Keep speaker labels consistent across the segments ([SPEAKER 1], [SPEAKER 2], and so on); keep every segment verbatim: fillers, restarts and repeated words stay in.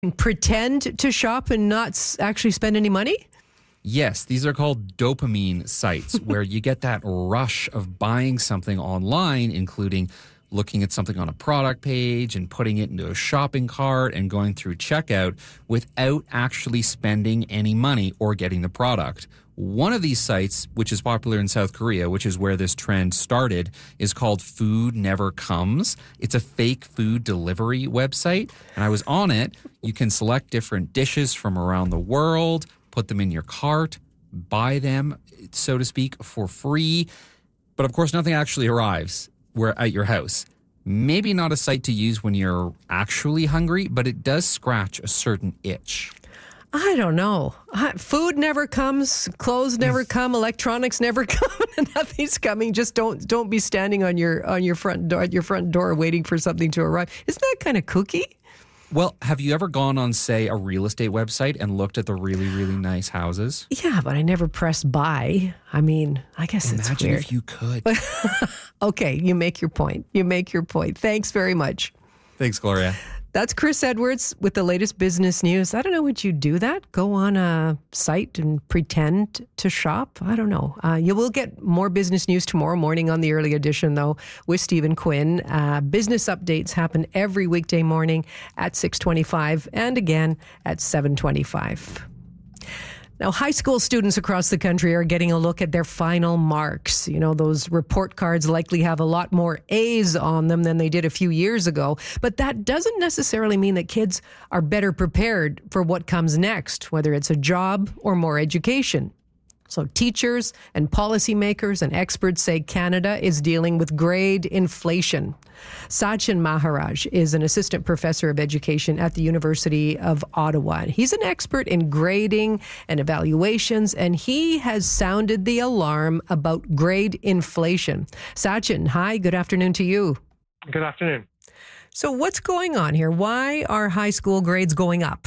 [SPEAKER 1] Pretend to shop and not s- actually spend any money?
[SPEAKER 2] Yes, these are called dopamine sites where you get that rush of buying something online, including looking at something on a product page and putting it into a shopping cart and going through checkout without actually spending any money or getting the product. One of these sites, which is popular in South Korea, which is where this trend started, is called Food Never Comes. It's a fake food delivery website, and I was on it. You can select different dishes from around the world, put them in your cart, buy them, so to speak, for free. But of course, nothing actually arrives where at your house. Maybe not a site to use when you're actually hungry, but it does scratch a certain itch.
[SPEAKER 1] I don't know. I- Food never comes, clothes never come, electronics never come, and nothing's coming. Just don't don't be standing on your on your front door at your front door waiting for something to arrive. Isn't that kind of kooky?
[SPEAKER 2] Well, have you ever gone on, say, a real estate website and looked at the really, really nice houses?
[SPEAKER 1] Yeah, but I never pressed buy. I mean, I guess it's
[SPEAKER 2] Imagine
[SPEAKER 1] weird.
[SPEAKER 2] if you could.
[SPEAKER 1] Okay, you make your point. You make your point. Thanks very much.
[SPEAKER 2] Thanks, Gloria.
[SPEAKER 1] That's Chris Edwards with the latest business news. I don't know, would you do that? Go on a site and pretend to shop? I don't know. Uh, you will get more business news tomorrow morning on the early edition, though, with Stephen Quinn. Uh, business updates happen every weekday morning at six twenty-five and again at seven twenty-five. Now, high school students across the country are getting a look at their final marks. You know, those report cards likely have a lot more A's on them than they did a few years ago. But that doesn't necessarily mean that kids are better prepared for what comes next, whether it's a job or more education. So teachers and policymakers and experts say Canada is dealing with grade inflation. Sachin Maharaj is an assistant professor of education at the University of Ottawa. He's an expert in grading and evaluations, and he has sounded the alarm about grade inflation. Sachin, hi, good afternoon to you.
[SPEAKER 3] Good afternoon.
[SPEAKER 1] So what's going on here? Why are high school grades going up?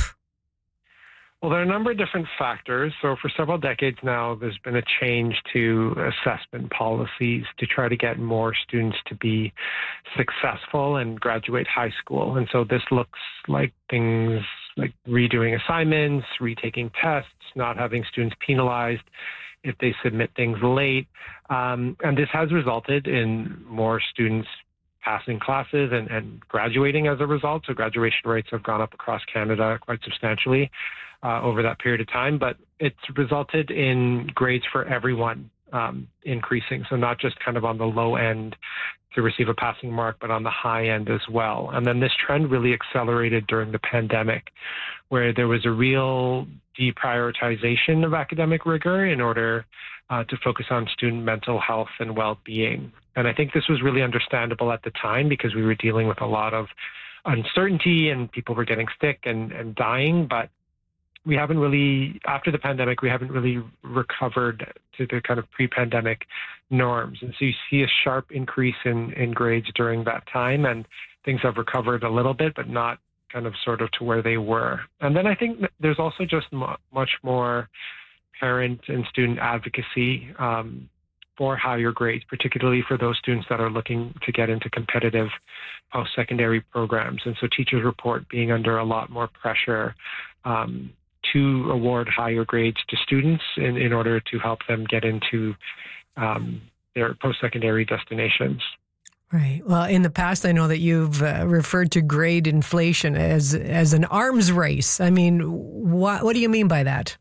[SPEAKER 3] Well, there are a number of different factors. So for several decades now, there's been a change to assessment policies to try to get more students to be successful and graduate high school. And so this looks like things like redoing assignments, retaking tests, not having students penalized if they submit things late. Um, and this has resulted in more students passing classes and, and graduating as a result. So graduation rates have gone up across Canada quite substantially uh, over that period of time, but it's resulted in grades for everyone um, increasing. So not just kind of on the low end to receive a passing mark, but on the high end as well. And then this trend really accelerated during the pandemic, where there was a real deprioritization of academic rigor in order uh, to focus on student mental health and well-being. And I think this was really understandable at the time because we were dealing with a lot of uncertainty and people were getting sick and, and dying. But we haven't really, after the pandemic, we haven't really recovered to the kind of pre-pandemic norms. And so you see a sharp increase in, in grades during that time, and things have recovered a little bit, but not kind of sort of to where they were. And then I think there's also just m- much more parent and student advocacy um, for higher grades, particularly for those students that are looking to get into competitive post-secondary programs. And so teachers report being under a lot more pressure um, to award higher grades to students in, in order to help them get into um, their post-secondary destinations.
[SPEAKER 1] Right. Well, in the past, I know that you've uh, referred to grade inflation as as an arms race. I mean, what what do you mean by that?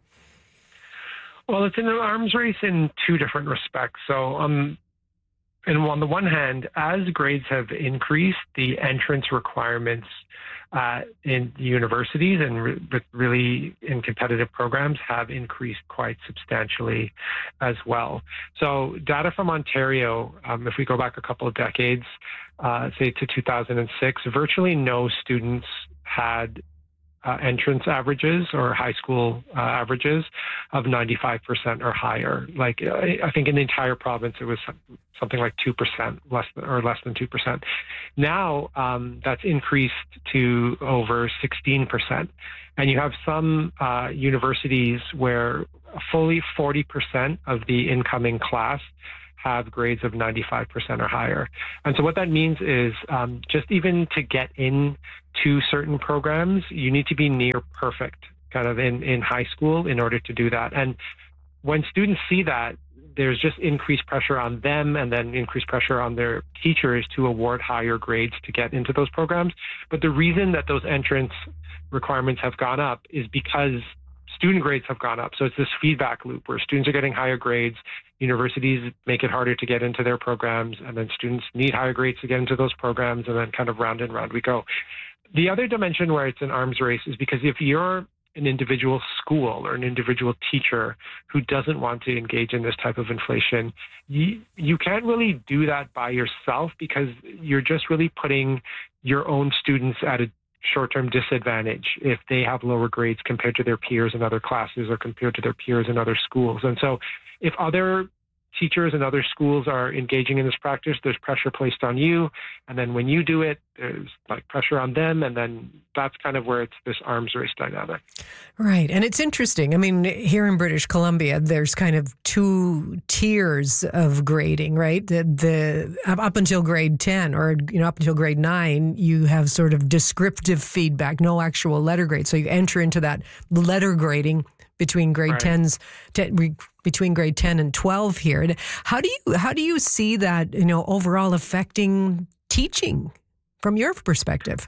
[SPEAKER 3] Well, it's an arms race in two different respects. So, um, and on the one hand, as grades have increased, the entrance requirements uh, in universities and re- really in competitive programs have increased quite substantially as well. So data from Ontario, um, if we go back a couple of decades, uh, say to two thousand six, virtually no students had Uh, entrance averages or high school uh, averages of ninety-five percent or higher. Like uh, I think in the entire province, it was something like two percent less than, or less than two percent. Now um, that's increased to over sixteen percent. And you have some uh, universities where fully forty percent of the incoming class have grades of ninety-five percent or higher. And so what that means is um, just even to get in to certain programs, you need to be near perfect kind of in, in high school in order to do that. And when students see that, there's just increased pressure on them and then increased pressure on their teachers to award higher grades to get into those programs. But the reason that those entrance requirements have gone up is because student grades have gone up. So it's this feedback loop where students are getting higher grades, universities make it harder to get into their programs, and then students need higher grades to get into those programs, and then kind of round and round we go. The other dimension where it's an arms race is because if you're an individual school or an individual teacher who doesn't want to engage in this type of inflation, you, you can't really do that by yourself, because you're just really putting your own students at a short-term disadvantage if they have lower grades compared to their peers in other classes or compared to their peers in other schools. And so if other teachers and other schools are engaging in this practice, there's pressure placed on you. And then when you do it, there's like pressure on them. And then that's kind of where it's this arms race dynamic.
[SPEAKER 1] Right. And it's interesting. I mean, here in British Columbia, there's kind of two tiers of grading, right? The, the up until grade ten or, you know, up until grade nine, you have sort of descriptive feedback, no actual letter grade. So you enter into that letter grading between grade
[SPEAKER 3] right.
[SPEAKER 1] tens, ten, between grade ten and twelve here. How do you how do you see that, you know, overall affecting teaching from your perspective?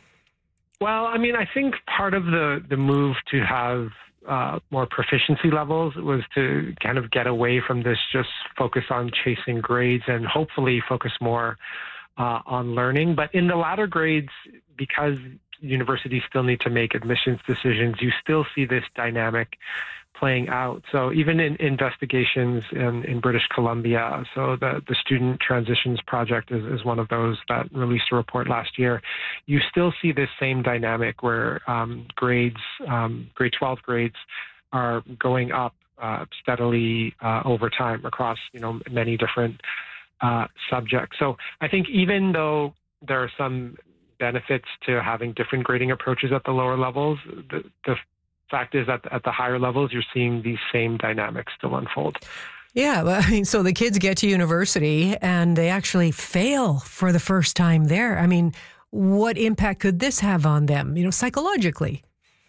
[SPEAKER 3] Well, I mean, I think part of the the move to have uh, more proficiency levels was to kind of get away from this just focus on chasing grades and hopefully focus more uh, on learning. But in the latter grades, because universities still need to make admissions decisions, you still see this dynamic playing out. So even in investigations in, in British Columbia, so the, the Student Transitions Project is, is one of those that released a report last year, you still see this same dynamic where um, grades, um, grade twelve grades are going up uh, steadily uh, over time across, you know, many different uh, subjects. So I think even though there are some benefits to having different grading approaches at the lower levels, the, the fact is that at the higher levels, you're seeing these same dynamics still unfold.
[SPEAKER 1] Yeah, well, I mean, so the kids get to university and they actually fail for the first time there. I mean, what impact could this have on them, you know, psychologically?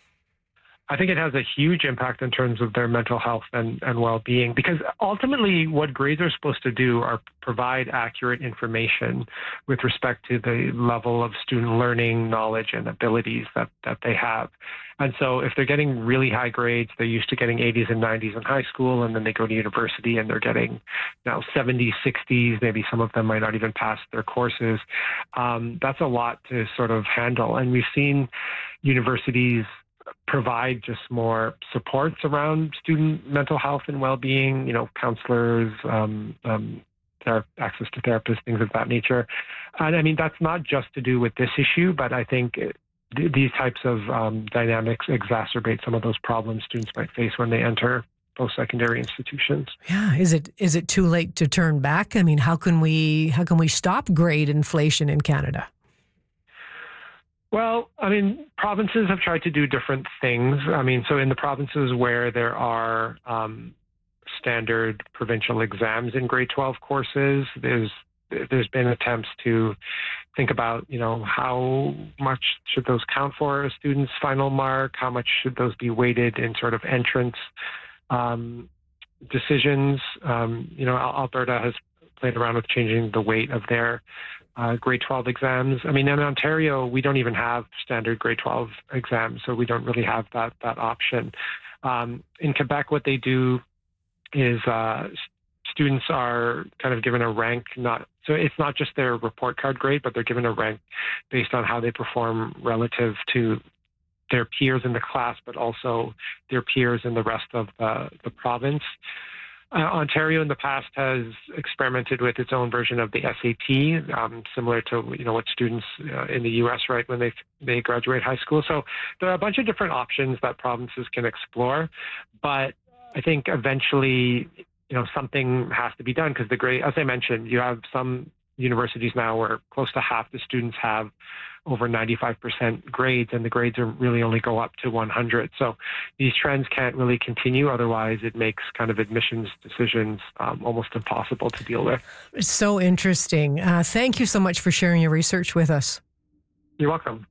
[SPEAKER 3] I think it has a huge impact in terms of their mental health and, and well-being, because ultimately what grades are supposed to do are provide accurate information with respect to the level of student learning, knowledge, and abilities that, that they have. And so if they're getting really high grades, they're used to getting eighties and nineties in high school, and then they go to university and they're getting now seventies, sixties, maybe some of them might not even pass their courses. Um, that's a lot to sort of handle. And we've seen universities provide just more supports around student mental health and well-being, you know, counselors, um, um, ther- access to therapists, things of that nature. And I mean, that's not just to do with this issue, but I think it, th- these types of um, dynamics exacerbate some of those problems students might face when they enter post-secondary institutions.
[SPEAKER 1] Yeah, is it is it too late to turn back? I mean, how can we how can we stop grade inflation in Canada?
[SPEAKER 3] Well, I mean, provinces have tried to do different things. I mean, so in the provinces where there are um, standard provincial exams in grade twelve courses, there's there's been attempts to think about, you know, how much should those count for a student's final mark? How much should those be weighted in sort of entrance um, decisions? Um, you know, Alberta has played around with changing the weight of their Uh, grade twelve exams. I mean, in Ontario, we don't even have standard grade twelve exams, so we don't really have that that option. Um, in Quebec, what they do is uh, students are kind of given a rank, not so it's not just their report card grade, but they're given a rank based on how they perform relative to their peers in the class, but also their peers in the rest of the, the province. Uh, Ontario in the past has experimented with its own version of the S A T, um, similar to you know what students uh, in the U S right when they they graduate high school. So there are a bunch of different options that provinces can explore, but I think eventually you know something has to be done because the grade, as I mentioned, you have some universities now where close to half the students have over ninety-five percent grades, and the grades are really only go up to one hundred. So these trends can't really continue. Otherwise, it makes kind of admissions decisions um, almost impossible to deal with.
[SPEAKER 1] It's so interesting. Uh, thank you so much for sharing your research with us.
[SPEAKER 3] You're welcome.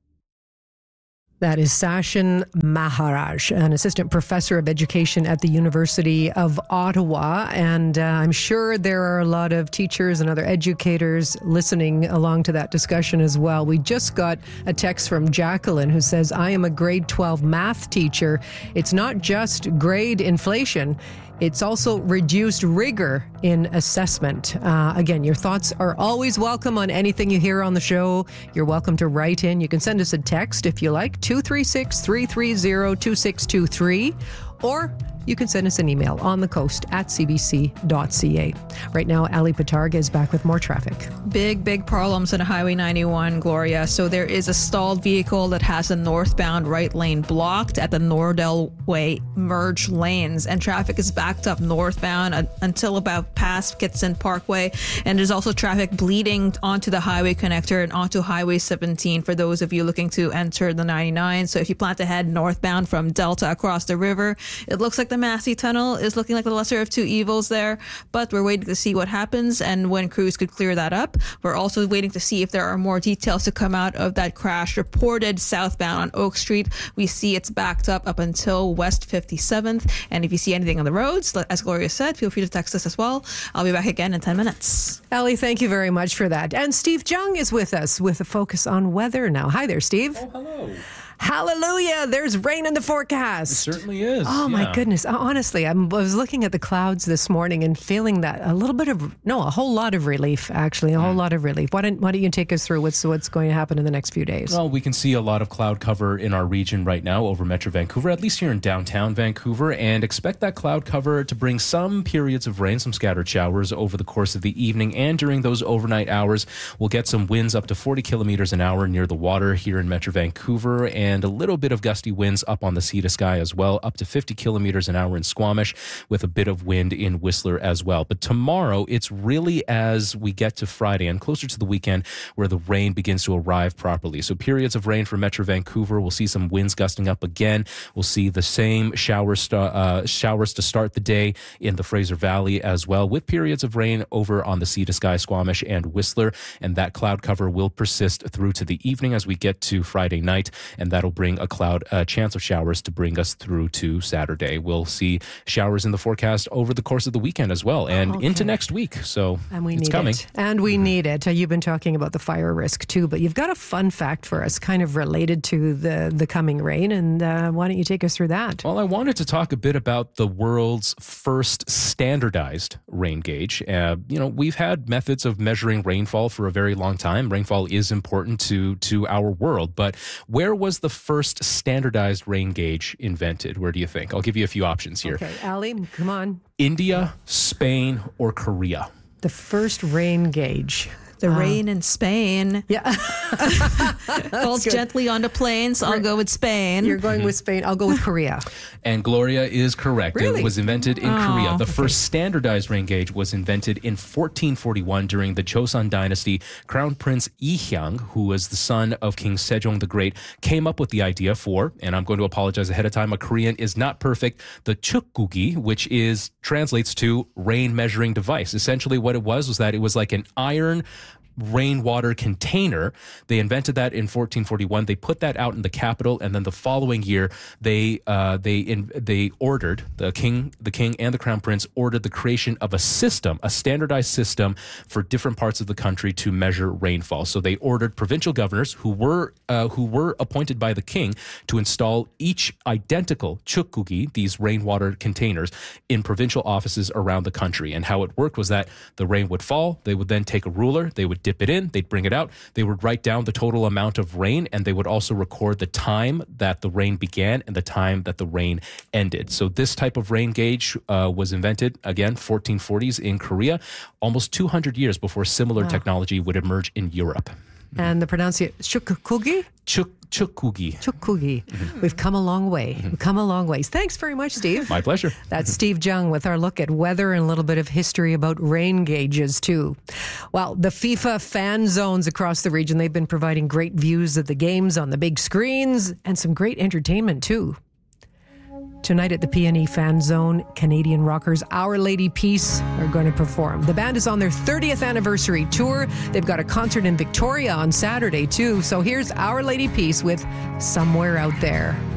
[SPEAKER 1] That is Sachin Maharaj, an assistant professor of education at the University of Ottawa. And uh, I'm sure there are a lot of teachers and other educators listening along to that discussion as well. We just got a text from Jacqueline who says, I am a grade twelve math teacher. It's not just grade inflation. It's also reduced rigor in assessment. Uh, again, your thoughts are always welcome on anything you hear on the show. You're welcome to write in. You can send us a text if you like, two three six, three three zero, two six two three, or you can send us an email on the coast at c b c dot c a. Right now, Ali Patarga is back with more traffic.
[SPEAKER 4] Big, big problems on Highway ninety-one, Gloria. So there is a stalled vehicle that has the northbound right lane blocked at the Nordell Way merge lanes, and traffic is backed up northbound uh, until about past Kitson Parkway. And there's also traffic bleeding onto the highway connector and onto Highway seventeen for those of you looking to enter the ninety-nine. So if you plan to head northbound from Delta across the river, it looks like the Massey Tunnel is looking like the lesser of two evils there, but we're waiting to see what happens and when crews could clear that up. We're also waiting to see if there are more details to come out of that crash reported southbound on Oak Street. We see it's backed up up until West fifty-seventh, and if you see anything on the roads, as Gloria said, feel free to text us as well. I'll be back again in ten minutes.
[SPEAKER 1] Ali, thank you very much for that. And Steve Jung is with us with a focus on weather now. Hi there, Steve.
[SPEAKER 5] Oh, hello.
[SPEAKER 1] Hallelujah. There's rain in the forecast.
[SPEAKER 5] It certainly is.
[SPEAKER 1] Oh,
[SPEAKER 5] yeah.
[SPEAKER 1] my goodness. Honestly, I'm, I was looking at the clouds this morning and feeling that a little bit of, no, a whole lot of relief, actually, a whole lot of relief. Why don't, why don't you take us through what's, what's going to happen in the next few days?
[SPEAKER 5] Well, we can see a lot of cloud cover in our region right now over Metro Vancouver, at least here in downtown Vancouver, and expect that cloud cover to bring some periods of rain, some scattered showers over the course of the evening, and during those overnight hours, we'll get some winds up to forty kilometers an hour near the water here in Metro Vancouver, and a little bit of gusty winds up on the sea to sky as well, up to fifty kilometers an hour in Squamish, with a bit of wind in Whistler as well. But tomorrow, it's really as we get to Friday and closer to the weekend where the rain begins to arrive properly. So periods of rain for Metro Vancouver. We'll see some winds gusting up again. We'll see the same showers, st- uh, showers to start the day in the Fraser Valley as well, with periods of rain over on the sea to sky, Squamish and Whistler. And that cloud cover will persist through to the evening as we get to Friday night, and that'll bring a cloud a chance of showers to bring us through to Saturday. We'll see showers in the forecast over the course of the weekend as well, and
[SPEAKER 1] okay.
[SPEAKER 5] into next week. So
[SPEAKER 1] and we
[SPEAKER 5] it's
[SPEAKER 1] need
[SPEAKER 5] coming.
[SPEAKER 1] It. And we mm-hmm. need it. Uh, you've been talking about the fire risk too, but you've got a fun fact for us kind of related to the, the coming rain. And uh, why don't you take us through that?
[SPEAKER 5] Well, I wanted to talk a bit about the world's first standardized rain gauge. Uh, you know, we've had methods of measuring rainfall for a very long time. Rainfall is important to, to our world, but where was the first standardized rain gauge invented? Where do you think? I'll give you a few options here.
[SPEAKER 1] Okay, Ali, come on.
[SPEAKER 5] India, Spain, or Korea?
[SPEAKER 1] The first rain gauge.
[SPEAKER 4] The
[SPEAKER 1] uh,
[SPEAKER 4] rain in Spain.
[SPEAKER 1] Yeah.
[SPEAKER 4] Falls gently onto plains. I'll go with Spain.
[SPEAKER 1] You're going with Spain. I'll go with Korea.
[SPEAKER 5] And Gloria is correct.
[SPEAKER 1] Really?
[SPEAKER 5] It was invented in
[SPEAKER 4] Oh,
[SPEAKER 5] Korea. The
[SPEAKER 1] okay.
[SPEAKER 5] first standardized rain gauge was invented in fourteen forty-one during the Joseon dynasty. Crown Prince Lee Hyang, who was the son of King Sejong the Great, came up with the idea for, and I'm going to apologize ahead of time, my Korean is not perfect, the chukgugi, which is translates to rain measuring device. Essentially what it was was that it was like an iron rainwater container. They invented that in fourteen forty-one. They put that out in the capital, and then the following year, they uh, they in, they ordered the king, the king, and the crown prince ordered the creation of a system, a standardized system for different parts of the country to measure rainfall. So they ordered provincial governors who were uh, who were appointed by the king to install each identical chukgugi, these rainwater containers, in provincial offices around the country. And how it worked was that the rain would fall. They would then take a ruler. They would dip it in, they'd bring it out, they would write down the total amount of rain, and they would also record the time that the rain began and the time that the rain ended. So this type of rain gauge uh, was invented, again, fourteen forties in Korea, almost two hundred years before similar
[SPEAKER 1] wow.
[SPEAKER 5] technology would emerge in Europe.
[SPEAKER 1] And the pronunciation, chukgugi?
[SPEAKER 5] Chuk Chukkugi.
[SPEAKER 1] Chukkugi. We've come a long way. We've come a long ways. Thanks very much, Steve.
[SPEAKER 5] My pleasure.
[SPEAKER 1] That's Steve Jung with our look at weather and a little bit of history about rain gauges, too. Well, the FIFA fan zones across the region, they've been providing great views of the games on the big screens and some great entertainment, too. Tonight at the P and E Fan Zone, Canadian rockers Our Lady Peace are going to perform. The band is on their thirtieth anniversary tour. They've got a concert in Victoria on Saturday, too. So here's Our Lady Peace with Somewhere Out There.